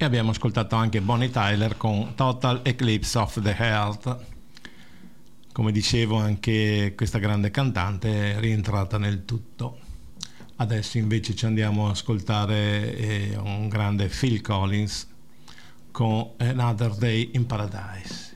E abbiamo ascoltato anche Bonnie Tyler con Total Eclipse of the Heart. Come dicevo, anche questa grande cantante è rientrata nel tutto. Adesso invece ci andiamo ad ascoltare un grande Phil Collins con Another Day in Paradise.